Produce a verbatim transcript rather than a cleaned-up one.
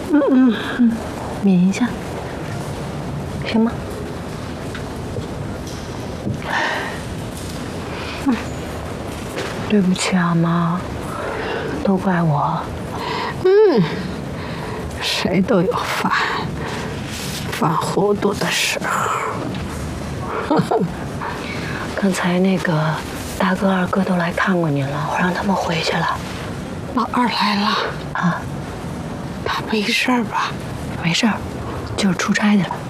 嗯嗯嗯，抿一下，行吗？嗯，对不起啊，妈，都怪我。 嗯，谁都有犯犯糊涂的时候。 刚才那个大哥、二哥都来看过您了，我让他们回去了。 老二来了啊？ 他没事吧？ 没事儿，就是出差去了。